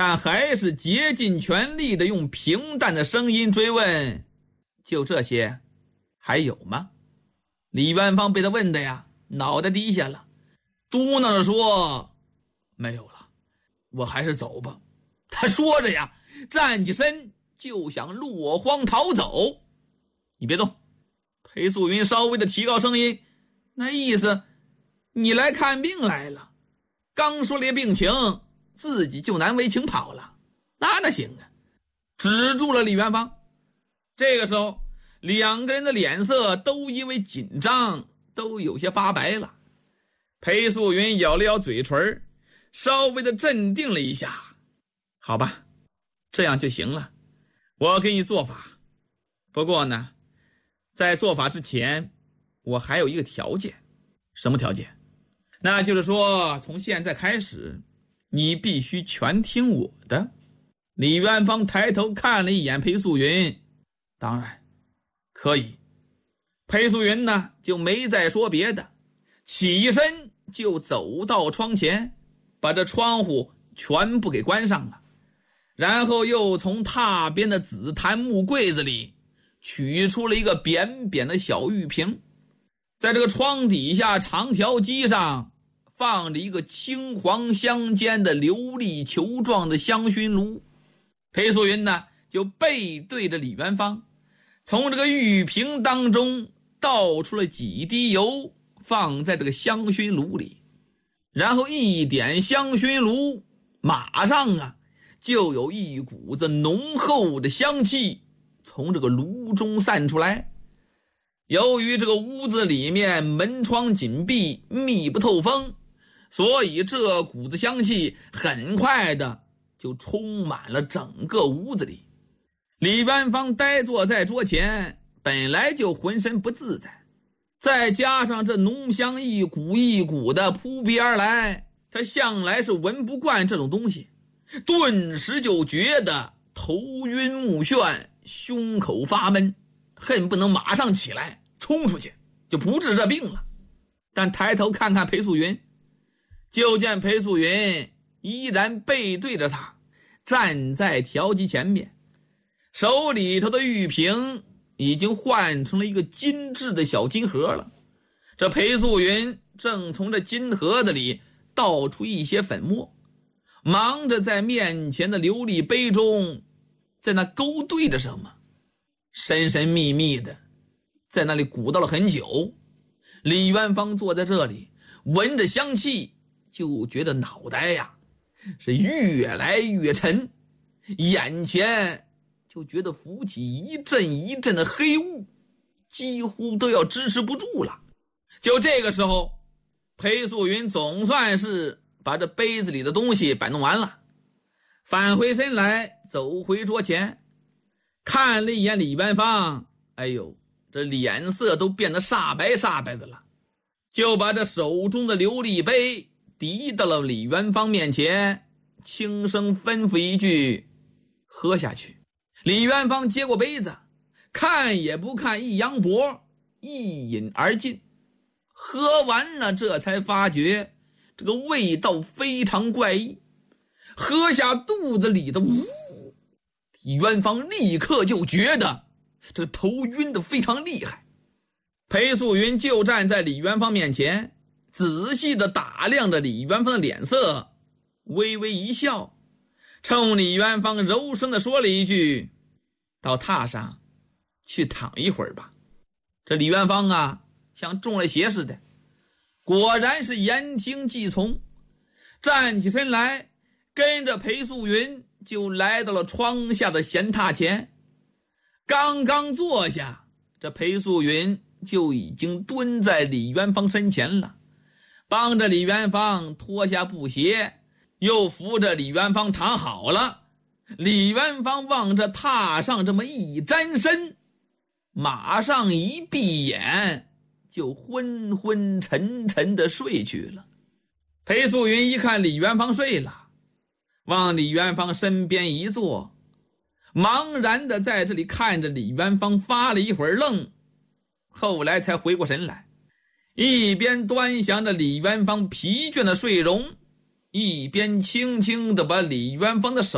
但还是竭尽全力地用平淡的声音追问：就这些，还有吗？李元芳被他问的呀，脑袋低下了，嘟囔着说：没有了，我还是走吧。他说着呀，站起身就想落荒逃走。你别动。裴素云稍微的提高声音，那意思你来看病来了，刚说了些病情，自己就难为情跑了，那行啊。止住了李元芳。这个时候两个人的脸色都因为紧张都有些发白了。裴素云咬了咬嘴唇，稍微的镇定了一下。好吧，这样就行了，我给你做法。不过呢，在做法之前，我还有一个条件。什么条件？那就是说，从现在开始，你必须全听我的。李元芳抬头看了一眼裴素云，当然可以。裴素云呢，就没再说别的，起身就走到窗前，把这窗户全部给关上了，然后又从榻边的紫檀木柜子里取出了一个扁扁的小玉瓶，在这个窗底下长条机上放着一个青黄相间的琉璃球状的香薰炉。裴素云呢，就背对着李元芳，从这个玉瓶当中倒出了几滴油，放在这个香薰炉里，然后一点香薰炉，马上啊就有一股子浓厚的香气从这个炉中散出来。由于这个屋子里面门窗紧闭，密不透风，所以这股子香气很快的就充满了整个屋子里。李元芳呆坐在桌前，本来就浑身不自在，再加上这浓香一股一股的扑鼻而来，他向来是闻不惯这种东西，顿时就觉得头晕目眩，胸口发闷，恨不能马上起来冲出去就不治这病了。但抬头看看裴素云，就见裴素云依然背对着他，站在条机前面，手里头的玉瓶已经换成了一个精致的小金盒了。这裴素云正从这金盒子里倒出一些粉末，忙着在面前的琉璃杯中在那勾兑着什么，神神秘秘的在那里鼓捣了很久。李元芳坐在这里闻着香气，就觉得脑袋呀是越来越沉，眼前就觉得浮起一阵一阵的黑雾，几乎都要支持不住了。就这个时候，裴素云总算是把这杯子里的东西摆弄完了，返回身来，走回桌前，看了一眼李元芳，哎呦，这脸色都变得煞白煞白的了，就把这手中的琉璃杯递到了李元芳面前，轻声吩咐一句：喝下去。李元芳接过杯子，看也不看，一扬脖，一饮而尽。喝完了，这才发觉这个味道非常怪异，喝下肚子里的李元芳立刻就觉得这头晕得非常厉害。裴素云就站在李元芳面前，仔细地打量着李元芳的脸色，微微一笑，冲李元芳柔声地说了一句：到榻上去躺一会儿吧。这李元芳啊，像中了邪似的，果然是言听计从，站起身来，跟着裴素云就来到了窗下的闲榻前。刚刚坐下，这裴素云就已经蹲在李元芳身前了，帮着李元芳脱下布鞋，又扶着李元芳躺好了。李元芳望着榻上这么一沾身，马上一闭眼就昏昏沉沉地睡去了。裴素云一看李元芳睡了，往李元芳身边一坐，茫然地在这里看着李元芳，发了一会儿愣，后来才回过神来，一边端详着李元芳疲倦的睡容，一边轻轻地把李元芳的手